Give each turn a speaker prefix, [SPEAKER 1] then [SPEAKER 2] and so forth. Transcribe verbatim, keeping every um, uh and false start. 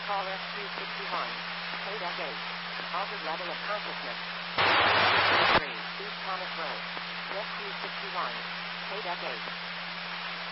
[SPEAKER 1] Call Rescue sixty-one. K-Deck eight. Altered level of consciousness. three. East Thomas Road. Rescue sixty-one. K-Deck eight.